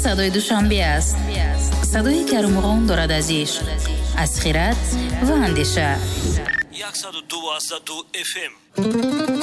صدای دوشنبه است. صدایی که ارمغان دارد از عشق، از خیرات و اندیشه. 102.2 FM.